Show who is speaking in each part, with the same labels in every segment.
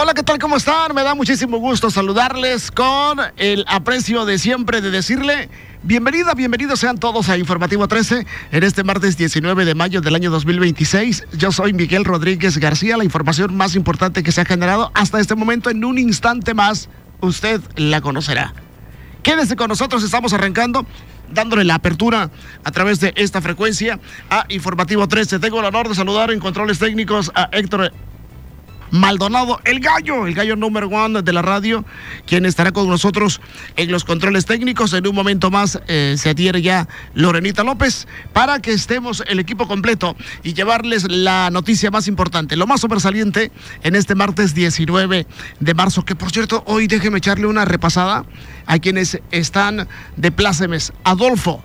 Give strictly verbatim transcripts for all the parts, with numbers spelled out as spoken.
Speaker 1: Hola, ¿qué tal? ¿Cómo están? Me da muchísimo gusto saludarles con el aprecio de siempre de decirle bienvenida, bienvenidos sean todos a Informativo trece en este martes diecinueve de mayo del año dos mil veintiséis. Yo soy Miguel Rodríguez García, la información más importante que se ha generado hasta este momento. En un instante más, usted la conocerá. Quédese con nosotros, estamos arrancando, dándole la apertura a través de esta frecuencia a Informativo trece. Tengo el honor de saludar en controles técnicos a Héctor Maldonado, el gallo, el gallo número uno de la radio, quien estará con nosotros en los controles técnicos. En un momento más eh, se adhiere ya Lorenita López para que estemos el equipo completo y llevarles la noticia más importante, lo más sobresaliente en este martes diecinueve de marzo, que por cierto, hoy déjeme echarle una repasada a quienes están de plácemes: Adolfo,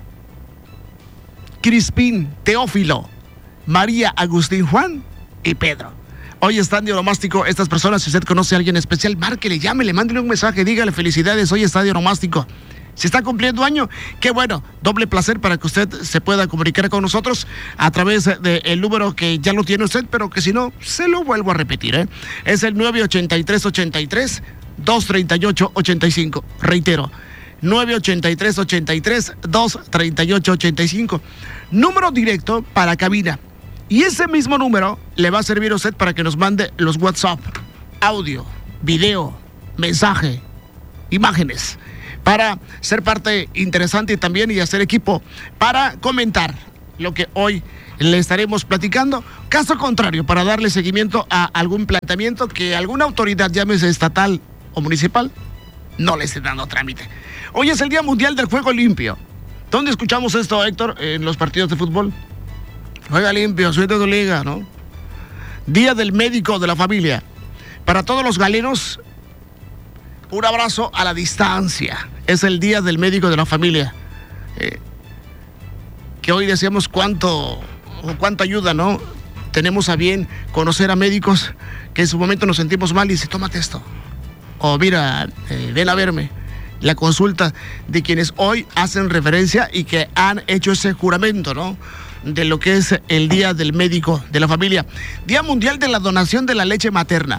Speaker 1: Crispín, Teófilo, María, Agustín, Juan y Pedro. Hoy están de onomástico estas personas. Si usted conoce a alguien especial, márquele, llámele, mándele un mensaje, dígale felicidades, hoy está de onomástico. Si está cumpliendo año, qué bueno, doble placer para que usted se pueda comunicar con nosotros a través del número que ya lo tiene usted, pero que si no, se lo vuelvo a repetir, ¿eh? Es el nueve ochenta y tres, ochenta y tres, dos treinta y ocho, ochenta y cinco. Reitero, nueve ochenta y tres, ochenta y tres, dos treinta y ocho, ochenta y cinco. Número directo para cabina. Y ese mismo número le va a servir a usted para que nos mande los WhatsApp, audio, video, mensaje, imágenes, para ser parte interesante también y hacer equipo, para comentar lo que hoy le estaremos platicando. Caso contrario, para darle seguimiento a algún planteamiento que alguna autoridad, llámese estatal o municipal, no le esté dando trámite. Hoy es el Día Mundial del Juego Limpio. ¿Dónde escuchamos esto, Héctor? En los partidos de fútbol. Juega limpio, suelta tu liga, ¿no? Día del Médico de la Familia. Para todos los galenos, un abrazo a la distancia. Es el Día del Médico de la Familia. Eh, que hoy decíamos cuánto, o cuánto ayuda, ¿no? Tenemos a bien conocer a médicos que en su momento nos sentimos mal y dice, tómate esto. O mira, eh, ven a verme. La consulta de quienes hoy hacen referencia y que han hecho ese juramento, ¿no? De lo que es el Día del Médico de la Familia. Día Mundial de la Donación de la Leche Materna.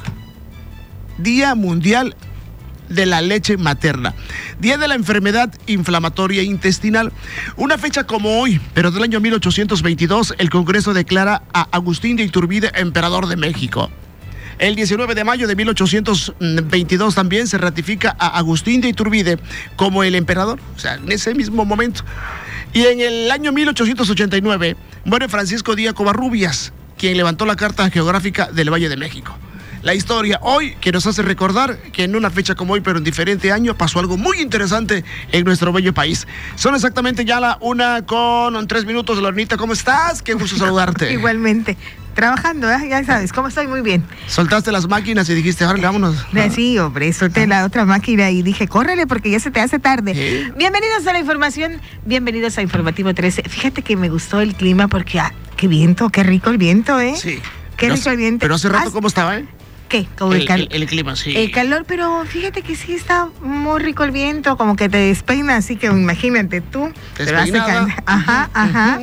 Speaker 1: Día Mundial de la Leche Materna. Día de la Enfermedad Inflamatoria Intestinal. Una fecha como hoy, pero del año mil ochocientos veintidós, el Congreso declara a Agustín de Iturbide emperador de México. El diecinueve de mayo de mil ochocientos veintidós también se ratifica a Agustín de Iturbide como el emperador, o sea, en ese mismo momento. Y en el año mil ochocientos ochenta y nueve muere Francisco Díaz Covarrubias, quien levantó la Carta Geográfica del Valle de México. La historia hoy que nos hace recordar que en una fecha como hoy, pero en diferente año, pasó algo muy interesante en nuestro bello país. Son exactamente ya la una con tres minutos. Lorenita, ¿cómo estás? Qué gusto saludarte.
Speaker 2: Igualmente. Trabajando, ¿eh? Ya sabes, ¿cómo estoy? Muy bien.
Speaker 1: Soltaste las máquinas y dijiste, ahora vámonos.
Speaker 2: Sí, hombre, solté la otra máquina y dije, córrele porque ya se te hace tarde. ¿Sí? Bienvenidos a la información, bienvenidos a Informativo trece. Fíjate que me gustó el clima porque, ah, qué viento, qué rico el viento, ¿eh?
Speaker 1: Sí.
Speaker 2: Qué rico el viento.
Speaker 1: Pero hace rato, ¿cómo estaba, eh?
Speaker 2: ¿Qué? Como
Speaker 1: el,
Speaker 2: el, cal...
Speaker 1: el, el clima, sí.
Speaker 2: El calor, pero fíjate que sí está muy rico el viento, como que te despeina, así que imagínate tú.
Speaker 1: Despeinada.
Speaker 2: Te ajá, ajá.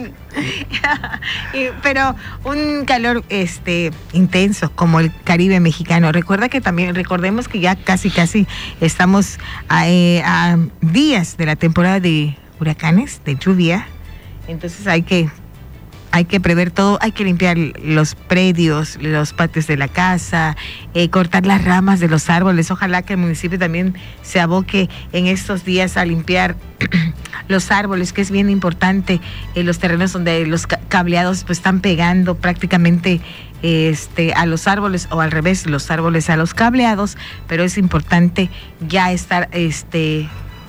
Speaker 2: y, pero un calor este intenso como el Caribe mexicano. Recuerda que también, recordemos que ya casi casi estamos a, eh, a días de la temporada de huracanes, de lluvia. Entonces hay que Hay que prever todo, hay que limpiar los predios, los patios de la casa, eh, cortar las ramas de los árboles. Ojalá que el municipio también se aboque en estos días a limpiar los árboles, que es bien importante, en los terrenos donde los cableados pues están pegando prácticamente este, a los árboles, o al revés, los árboles a los cableados, pero es importante ya estar este,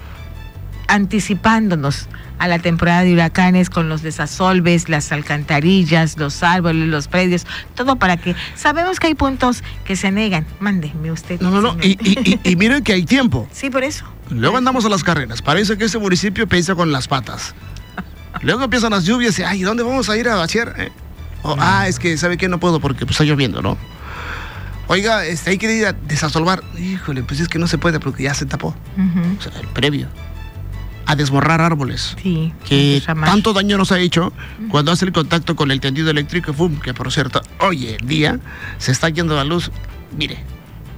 Speaker 2: anticipándonos a la temporada de huracanes con los desasolves, las alcantarillas, los árboles, los predios, todo para que sabemos que hay puntos que se negan. Mándeme usted.
Speaker 1: No, no, no, y, y, y, y miren que hay tiempo.
Speaker 2: Sí, por eso.
Speaker 1: Luego andamos a las carreras. Parece que ese municipio piensa con las patas. Luego empiezan las lluvias y, ay, ¿dónde vamos a ir a vaciar? Eh? O, ah, es que, ¿sabe qué? No puedo porque pues, está lloviendo, ¿no? Oiga, este, hay que ir a desasolvar. Híjole, pues es que no se puede porque ya se tapó. Uh-huh. O sea, el previo. A desmorrar árboles.
Speaker 2: Sí.
Speaker 1: Que tanto daño nos ha hecho uh-huh. cuando hace el contacto con el tendido eléctrico, ¡fum! Que por cierto, hoy en día se está yendo la luz. Mire,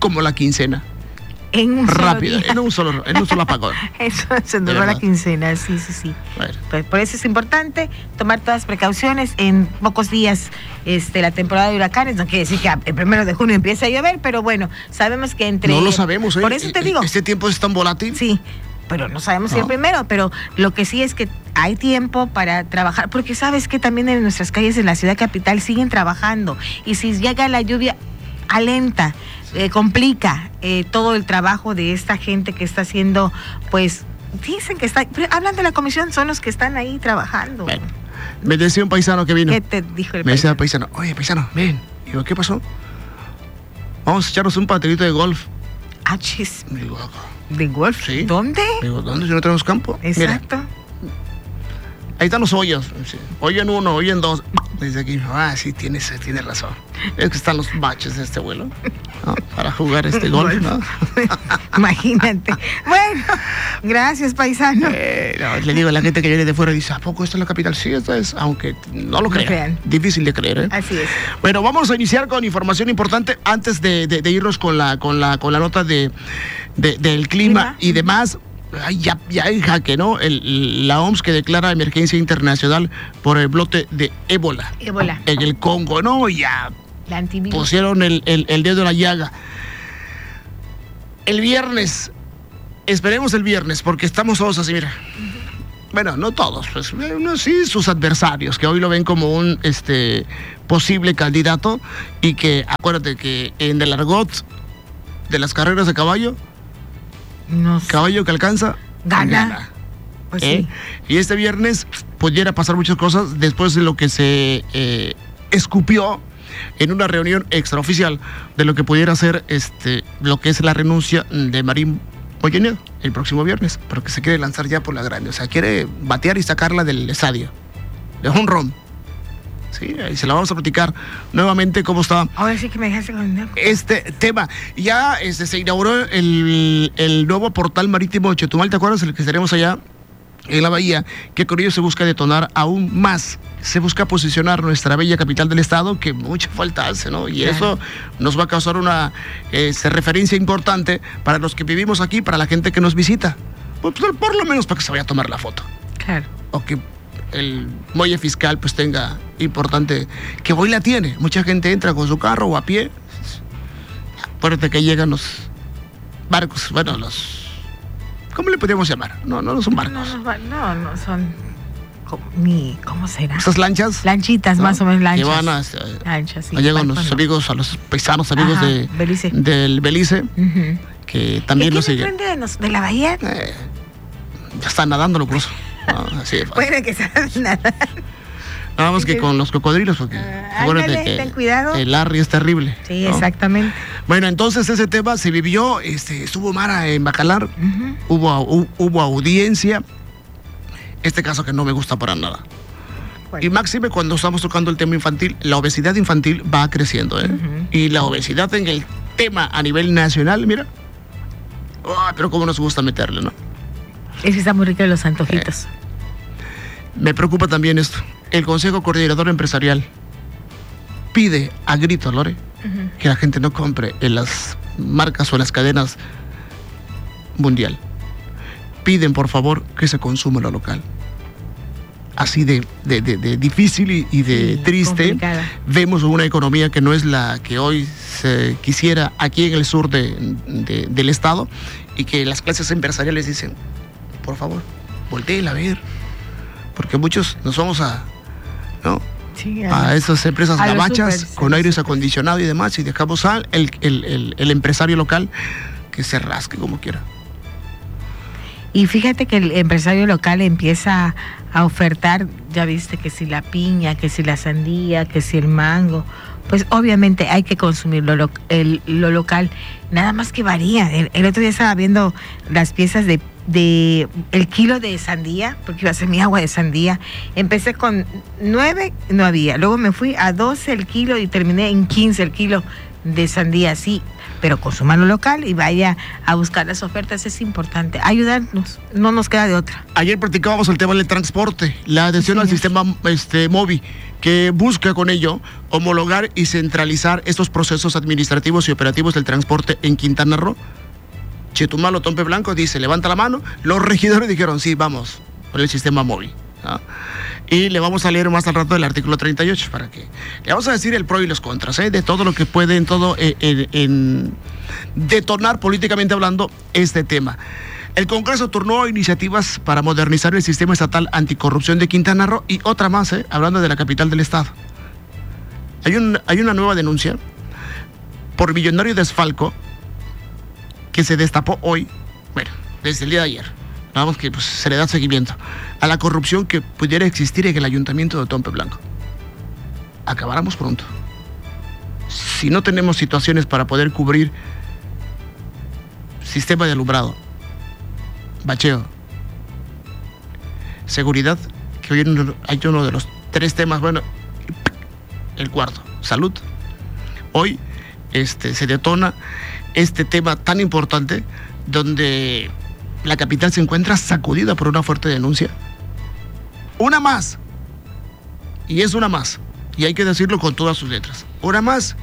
Speaker 1: como la quincena.
Speaker 2: En un
Speaker 1: Rápido,
Speaker 2: solo día.
Speaker 1: en un solo, en un solo apagón.
Speaker 2: Eso se nos va la quincena, sí, sí, sí.
Speaker 1: Bueno.
Speaker 2: Pues por eso es importante tomar todas las precauciones. En pocos días este, la temporada de huracanes, no quiere decir que el primero de junio empiece a llover, pero bueno, sabemos que entre...
Speaker 1: No lo sabemos, ¿eh?
Speaker 2: Por eso te digo.
Speaker 1: Este tiempo es tan volátil.
Speaker 2: Sí, pero no sabemos si
Speaker 1: No.
Speaker 2: el primero, pero lo que sí es que hay tiempo para trabajar, porque sabes que también en nuestras calles de la ciudad capital siguen trabajando, y si llega la lluvia, alenta, eh, complica eh, todo el trabajo de esta gente que está haciendo, pues, dicen que está, pero hablan de la comisión, son los que están ahí trabajando.
Speaker 1: Bueno, me decía un paisano que vino.
Speaker 2: ¿Qué te dijo el
Speaker 1: Me decía el
Speaker 2: paisano?
Speaker 1: paisano, oye, paisano, ven. Digo, ¿qué pasó? Vamos a echarnos un partidito de golf.
Speaker 2: Ah, chis,
Speaker 1: Digo,
Speaker 2: ¿de golf?
Speaker 1: Sí.
Speaker 2: ¿Dónde?
Speaker 1: digo, ¿dónde si no tenemos campo? Mira,
Speaker 2: Exacto.
Speaker 1: ahí están los hoyos. Sí. Hoyo en uno, hoyo en dos. Desde aquí, ah, sí, tienes, tienes razón. Es que están los baches de este vuelo, ¿no? Para jugar este golf, ¿no?
Speaker 2: Imagínate. Bueno, gracias, paisano.
Speaker 1: Eh, no, le digo a la gente que viene de fuera, dice, ¿a poco esto es la capital? Sí, esto es, aunque no lo crean.
Speaker 2: crean.
Speaker 1: Difícil de creer, ¿eh?
Speaker 2: Así es.
Speaker 1: Bueno, vamos a iniciar con información importante antes de, de, de irnos con la, con la, con la nota de, de- del clima
Speaker 2: ¿Clima?
Speaker 1: y demás. Ay, ya, ya en jaque, ¿no? El, la O M S que declara emergencia internacional por el brote de ébola
Speaker 2: Ébola.
Speaker 1: en el Congo, ¿no? Ya
Speaker 2: La antivirus.
Speaker 1: pusieron el, el, el dedo en la llaga. El viernes, esperemos el viernes, porque estamos todos así, mira. Bueno, no todos, pues no, sí sus adversarios, que hoy lo ven como un este posible candidato, y que acuérdate que en el argot de las carreras de caballo,
Speaker 2: No sé.
Speaker 1: caballo que alcanza,
Speaker 2: Gana. Pues
Speaker 1: ¿eh?
Speaker 2: sí.
Speaker 1: Y este viernes pudiera pasar muchas cosas después de lo que se eh, escupió en una reunión extraoficial de lo que pudiera ser este lo que es la renuncia de Marín Mollenedo el próximo viernes, pero que se quiere lanzar ya por la grande, o sea, quiere batear y sacarla del estadio, de home run. Sí, ahí se la vamos a platicar nuevamente cómo está
Speaker 2: Ahora sí que me dejaste con...
Speaker 1: este tema. Ya este, se inauguró el, el nuevo portal marítimo de Chetumal, ¿te acuerdas? El que estaremos allá en la bahía, que con ello se busca detonar aún más, se busca posicionar nuestra bella capital del estado, que mucha falta hace, ¿no? Y
Speaker 2: Claro.
Speaker 1: eso nos va a causar una eh, referencia importante para los que vivimos aquí, para la gente que nos visita, pues, por lo menos para que se vaya a tomar la foto,
Speaker 2: Claro.
Speaker 1: o que el muelle fiscal pues tenga importante, que hoy la tiene, mucha gente entra con su carro o a pie. Acuérdate que llegan los barcos, bueno, los, ¿cómo le podríamos llamar? No, no, no son barcos.
Speaker 2: No, no, no, no son... como- Ni, ¿cómo será?
Speaker 1: Esas lanchas,
Speaker 2: Lanchitas,
Speaker 1: ¿no?
Speaker 2: más o menos lanchas.
Speaker 1: Que van a, este,
Speaker 2: Lanchas, sí.
Speaker 1: allá llegan
Speaker 2: barco
Speaker 1: los
Speaker 2: no.
Speaker 1: amigos, a los paisanos amigos
Speaker 2: Ajá,
Speaker 1: de,
Speaker 2: Belice.
Speaker 1: del Belice,
Speaker 2: Ujú.
Speaker 1: que
Speaker 2: ¿Y
Speaker 1: también
Speaker 2: aquí
Speaker 1: nos siguen.
Speaker 2: enfrente de, nos- de la bahía?
Speaker 1: Eh, ya están nadando lo cruzo. No, así de fácil.
Speaker 2: Puede que sea nada.
Speaker 1: Nada más que con los cocodrilos, porque
Speaker 2: Ah,
Speaker 1: acuérdate
Speaker 2: ándale,
Speaker 1: que
Speaker 2: ten cuidado.
Speaker 1: el Larry es terrible.
Speaker 2: Sí,
Speaker 1: ¿no?
Speaker 2: exactamente.
Speaker 1: Bueno, entonces ese tema se vivió, este, estuvo Mara en Bacalar,
Speaker 2: Ujú.
Speaker 1: hubo, hu- hubo audiencia, este caso que no me gusta para nada.
Speaker 2: Bueno.
Speaker 1: Y máxime cuando estamos tocando el tema infantil, la obesidad infantil va creciendo, ¿eh?
Speaker 2: Ujú.
Speaker 1: Y la obesidad en el tema a nivel nacional, mira, ah, pero cómo nos gusta meterle, ¿no?
Speaker 2: Es que está muy rico los antojitos.
Speaker 1: Me preocupa también esto. El Consejo Coordinador Empresarial pide a gritos, Lore,
Speaker 2: Ujú.
Speaker 1: que la gente no compre en las marcas o en las cadenas mundial. Piden, por favor, que se consuma lo local. Así de, de, de- de difícil y, y de
Speaker 2: Sí,
Speaker 1: triste.
Speaker 2: complicada.
Speaker 1: Vemos una economía que no es la que hoy se quisiera aquí en el sur de- de- del estado, y que las clases empresariales dicen, por favor, volteen a ver, porque muchos nos vamos a, ¿no?
Speaker 2: Sí,
Speaker 1: a esas empresas
Speaker 2: a los
Speaker 1: gabachas
Speaker 2: supers, a
Speaker 1: con
Speaker 2: los
Speaker 1: aires
Speaker 2: supers.
Speaker 1: acondicionados y demás, y dejamos al el, el- el- el empresario local que se rasque como quiera.
Speaker 2: Y fíjate que el empresario local empieza a ofertar, ya viste, que si la piña, que si la sandía, que si el mango. Pues obviamente hay que consumir lo, lo, el, lo local, nada más que varía. El, el otro día estaba viendo las piezas de de el kilo de sandía, porque iba a ser mi agua de sandía. Empecé con nueve, no había. Luego me fui a doce el kilo y terminé en quince el kilo de sandía, sí. Pero consuma lo local y vaya a buscar las ofertas, es importante. Ayudarnos, no nos queda de otra.
Speaker 1: Ayer practicábamos el tema del transporte, la adhesión sí, al sistema este, móvil, que busca con ello homologar y centralizar estos procesos administrativos y operativos del transporte en Quintana Roo. Chetumal, Otompe Blanco dice, levanta la mano. Los regidores dijeron, sí, vamos por el sistema móvil, ¿no? Y le vamos a leer más al rato el artículo treinta y ocho para que le vamos a decir el pro y los contras, ¿eh? De todo lo que puede en todo eh, en, en detonar políticamente hablando este tema. El Congreso turnó iniciativas para modernizar el sistema estatal anticorrupción de Quintana Roo y otra más, ¿eh? Hablando de la capital del estado. Hay, un, hay una nueva denuncia por millonario desfalco que se destapó hoy, bueno, desde el día de ayer. Vamos que pues, se le da seguimiento a la corrupción que pudiera existir en el ayuntamiento de Otompe Blanco. Acabáramos pronto. Si no tenemos situaciones para poder cubrir sistema de alumbrado, bacheo, seguridad, que hoy hay uno de los tres temas, bueno, el cuarto, salud. Hoy este, se detona este tema tan importante donde la capital se encuentra sacudida por una fuerte denuncia. Una más. Y es una más. Y hay que decirlo con todas sus letras. Una más.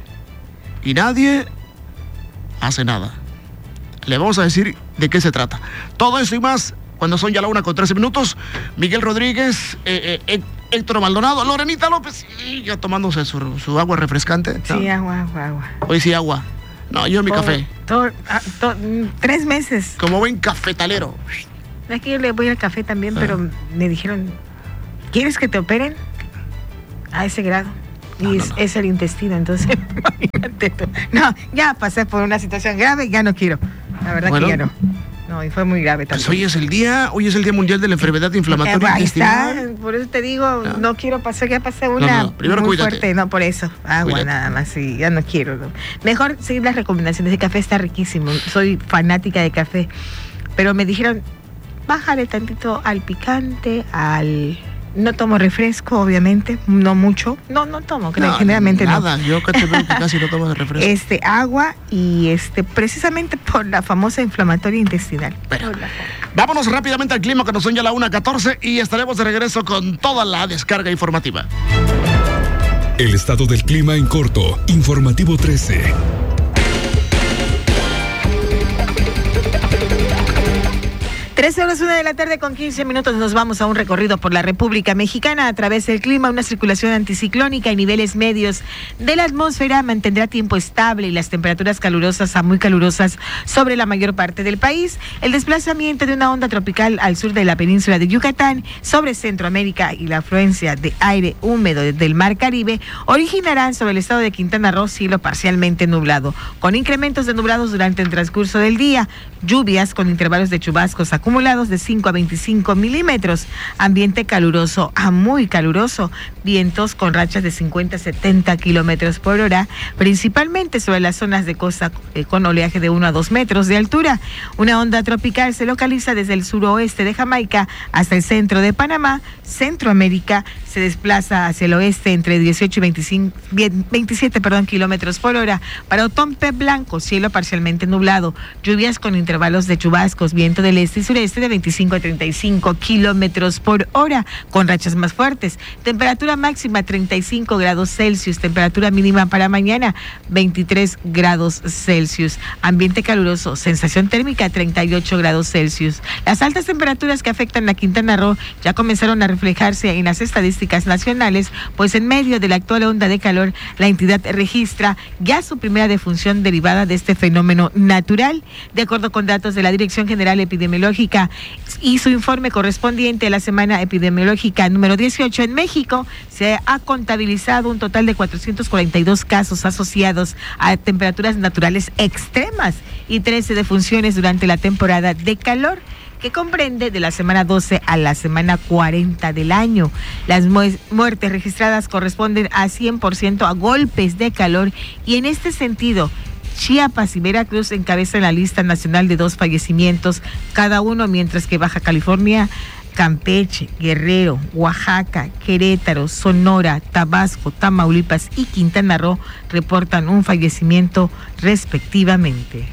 Speaker 1: Y nadie hace nada. Le vamos a decir de qué se trata. Todo eso y más cuando son ya la una con trece minutos. Miguel Rodríguez, eh, eh, Héctor Maldonado, Lorenita López, y ya tomándose su, su agua refrescante, ¿no?
Speaker 2: Sí, agua, agua, agua.
Speaker 1: Hoy sí agua. No, yo en mi
Speaker 2: Por,
Speaker 1: café.
Speaker 2: To, a, to, tres meses.
Speaker 1: Como buen cafetalero.
Speaker 2: Es que yo le voy al café también, ah. pero me dijeron, ¿quieres que te operen? A ese grado. Y no, es, no, no. es el intestino, entonces, imagínate tú. No, ya pasé por una situación grave, ya no quiero. La verdad bueno, que ya no. No, y fue muy grave también.
Speaker 1: Pues hoy es el día, hoy es el Día Mundial de la Enfermedad Inflamatoria
Speaker 2: Ahí
Speaker 1: Intestinal.
Speaker 2: Está, por eso te digo, no, no quiero pasar, ya pasé una
Speaker 1: no, no, primero
Speaker 2: muy
Speaker 1: cuídate.
Speaker 2: fuerte, no, por eso, agua cuídate. Nada más, sí, ya no quiero. No. Mejor seguir las recomendaciones, el café está riquísimo, soy fanática de café, pero me dijeron, bájale tantito al picante, al... No tomo refresco, obviamente, no mucho. No, no tomo, creo,
Speaker 1: no,
Speaker 2: generalmente
Speaker 1: nada.
Speaker 2: no.
Speaker 1: Yo que casi no tomo refresco.
Speaker 2: Este, agua y este, precisamente por la famosa inflamatoria intestinal.
Speaker 1: Pero, vámonos rápidamente al clima, cuando son ya la una catorce y estaremos de regreso con toda la descarga informativa.
Speaker 3: El estado del clima en corto, informativo trece.
Speaker 2: trece horas, una de la tarde con quince minutos, nos vamos a un recorrido por la República Mexicana a través del clima. Una circulación anticiclónica y niveles medios de la atmósfera mantendrá tiempo estable y las temperaturas calurosas a muy calurosas sobre la mayor parte del país. El desplazamiento de una onda tropical al sur de la península de Yucatán sobre Centroamérica y la afluencia de aire húmedo del Mar Caribe originarán sobre el estado de Quintana Roo cielo parcialmente nublado, con incrementos de nublados durante el transcurso del día, lluvias con intervalos de chubascos acumulados de cinco a veinticinco milímetros, ambiente caluroso a muy caluroso, vientos con rachas de cincuenta a setenta kilómetros por hora, principalmente sobre las zonas de costa eh, con oleaje de uno a dos metros de altura. Una onda tropical se localiza desde el suroeste de Jamaica hasta el centro de Panamá. Centroamérica se desplaza hacia el oeste entre dieciocho y veinticinco, veintisiete perdón, kilómetros por hora. Para Otompe Blanco, cielo parcialmente nublado, lluvias con intervalos de chubascos, viento del este y sureste de veinticinco a treinta y cinco kilómetros por hora, con rachas más fuertes. Temperatura máxima treinta y cinco grados Celsius, temperatura mínima para mañana veintitrés grados Celsius. Ambiente caluroso, sensación térmica treinta y ocho grados Celsius. Las altas temperaturas que afectan a Quintana Roo ya comenzaron a reflejarse en las estadísticas nacionales, pues en medio de la actual onda de calor, la entidad registra ya su primera defunción derivada de este fenómeno natural. De acuerdo con datos de la Dirección General Epidemiológica y su informe correspondiente a la semana epidemiológica número dieciocho, en México se ha contabilizado un total de cuatrocientos cuarenta y dos casos asociados a temperaturas naturales extremas y trece defunciones durante la temporada de calor, que comprende de la semana doce a la semana cuarenta del año. Las mu- muertes registradas corresponden a cien por ciento a golpes de calor y en este sentido, Chiapas y Veracruz encabezan la lista nacional de dos fallecimientos cada uno, mientras que Baja California, Campeche, Guerrero, Oaxaca, Querétaro, Sonora, Tabasco, Tamaulipas y Quintana Roo reportan un fallecimiento respectivamente.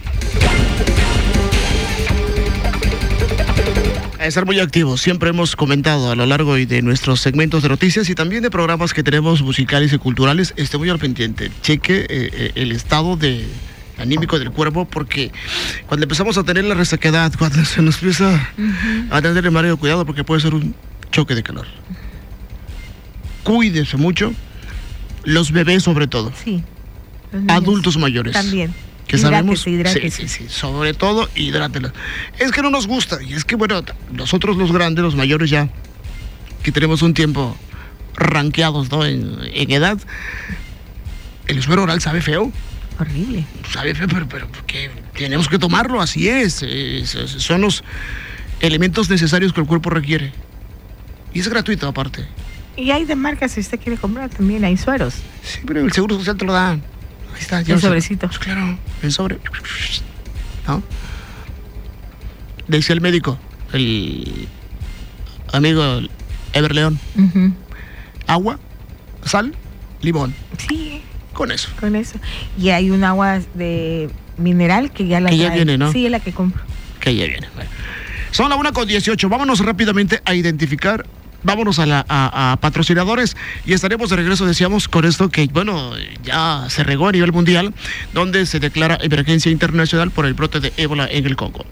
Speaker 1: Estar muy activos. Siempre hemos comentado a lo largo de nuestros segmentos de noticias y también de programas que tenemos musicales y culturales. Esté muy al pendiente. Cheque eh, el estado de anímico del cuerpo, porque cuando empezamos a tener la resequedad, cuando se nos empieza uh-huh. a tener el mareo, cuidado, porque puede ser un choque de calor. Cuídese mucho. Los bebés sobre todo.
Speaker 2: Sí.
Speaker 1: Adultos mayores.
Speaker 2: También.
Speaker 1: Que
Speaker 2: hidrátese,
Speaker 1: sabemos,
Speaker 2: hidrátese.
Speaker 1: Sí, sí, sí, sobre todo hidrátela. Es que no nos gusta, y es que bueno, nosotros los grandes, los mayores ya, que tenemos un tiempo ranqueados, ¿no? En, en edad, el suero oral sabe feo.
Speaker 2: Horrible.
Speaker 1: Sabe feo, pero, pero que tenemos que tomarlo, así es, es, es. Son los elementos necesarios que el cuerpo requiere. Y es gratuito aparte.
Speaker 2: Y hay de marcas, si usted quiere comprar también, hay sueros.
Speaker 1: Sí, pero el Seguro Social te lo da. Ahí está, ya
Speaker 2: el sobrecito.
Speaker 1: Pues claro, el sobre. ¿No? Decía el médico, el amigo Ever León. Uh-huh. Agua, sal, limón.
Speaker 2: Sí.
Speaker 1: Con eso.
Speaker 2: Con eso. Y hay un agua de mineral que ya la
Speaker 1: que
Speaker 2: trae.
Speaker 1: ya viene, ¿no?
Speaker 2: Sí, es la que compro.
Speaker 1: Que ya viene. Bueno. Son la una con dieciocho. Vámonos rápidamente a identificar. Vámonos a, la, a, a patrocinadores y estaremos de regreso, decíamos, con esto que, bueno, ya se regó a nivel mundial, donde se declara emergencia internacional por el brote de ébola en el Congo.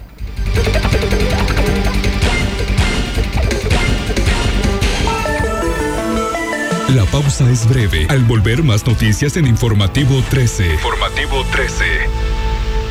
Speaker 3: La pausa es breve. Al volver, más noticias en Informativo trece. Informativo trece.